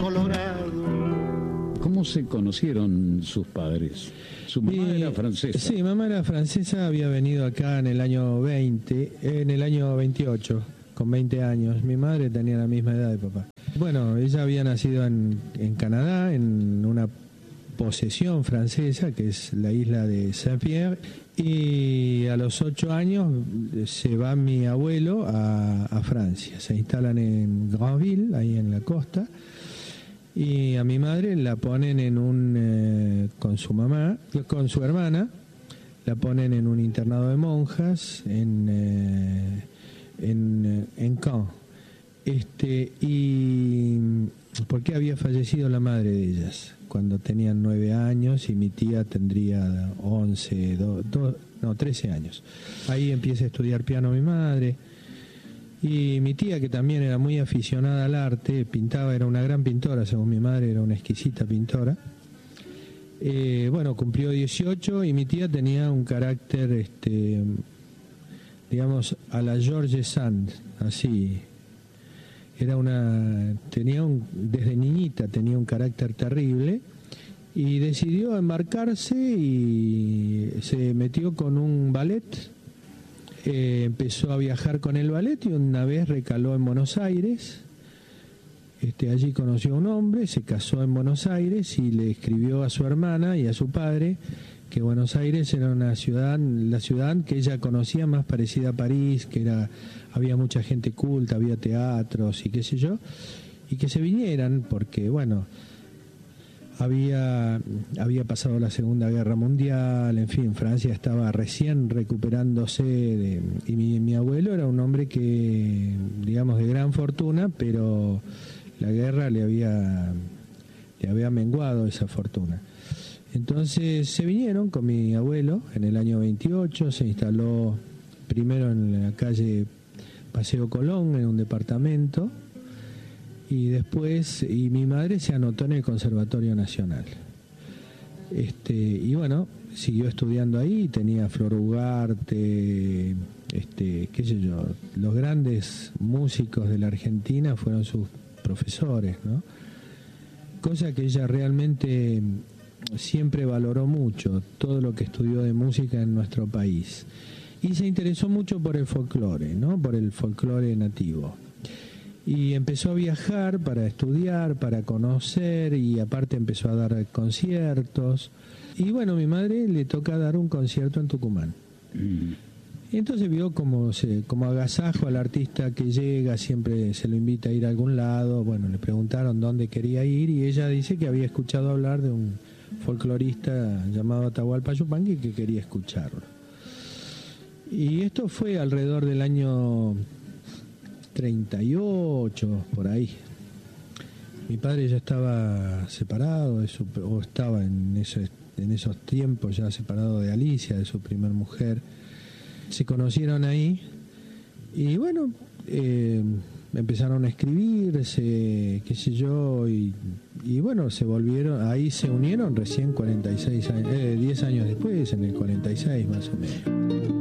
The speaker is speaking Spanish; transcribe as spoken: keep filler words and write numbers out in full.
Colorado. ¿Cómo se conocieron sus padres? Su mamá y, era francesa. Sí, mamá era francesa, había venido acá en el año veinte, en el año veintiocho, con veinte años. Mi madre tenía la misma edad de papá. Bueno, ella había nacido en, en Canadá, en una posesión francesa, que es la isla de Saint-Pierre, y a los ocho años se va mi abuelo a, a Francia. Se instalan en Granville, ahí en la costa, y a mi madre la ponen en un, eh, con su mamá, con su hermana, la ponen en un internado de monjas en, eh, en, en Caen. Este, y porque había fallecido la madre de ellas cuando tenían nueve años y mi tía tendría once, do, do, no, trece años. Ahí empieza a estudiar piano mi madre. Y mi tía, que también era muy aficionada al arte, pintaba, era una gran pintora, según mi madre, era una exquisita pintora. Eh, bueno, cumplió dieciocho y mi tía tenía un carácter, este, digamos, a la George Sand, así. Era una, tenía un, desde niñita tenía un carácter terrible y decidió embarcarse y se metió con un ballet. Eh, empezó a viajar con el ballet y una vez recaló en Buenos Aires. Este, allí conoció a un hombre, se casó en Buenos Aires y le escribió a su hermana y a su padre que Buenos Aires era una ciudad, la ciudad que ella conocía más parecida a París, que era, había mucha gente culta, había teatros y qué sé yo, y que se vinieran porque, bueno, había, había pasado la Segunda Guerra Mundial, en fin, Francia estaba recién recuperándose, de, y mi, mi abuelo era un hombre que, digamos, de gran fortuna, pero la guerra le había, le había menguado esa fortuna. Entonces se vinieron con mi abuelo en el año veintiocho, se instaló primero en la calle Paseo Colón, en un departamento, y después, y mi madre se anotó en el Conservatorio Nacional. Este, y bueno, siguió estudiando ahí, tenía Flor Ugarte, este, qué sé yo, los grandes músicos de la Argentina fueron sus profesores, ¿no? Cosa que ella realmente siempre valoró mucho, todo lo que estudió de música en nuestro país. Y se interesó mucho por el folclore, ¿no? Por el folclore nativo. Y empezó a viajar para estudiar, para conocer, y aparte empezó a dar conciertos. Y bueno, a mi madre le toca dar un concierto en Tucumán. Mm. Y entonces vio como, se, como agasajo al artista que llega, siempre se lo invita a ir a algún lado. Bueno, le preguntaron dónde quería ir y ella dice que había escuchado hablar de un folclorista llamado Atahualpa Yupanqui que quería escucharlo. Y esto fue alrededor del año treinta y ocho, por ahí. Mi padre ya estaba separado de su, o estaba en, ese, en esos tiempos ya separado de Alicia, de su primer mujer. Se conocieron ahí y bueno, eh, empezaron a escribirse, qué sé yo, y, y bueno, se volvieron, ahí se unieron recién cuarenta y seis años, eh, diez años después, en el cuarenta y seis más o menos.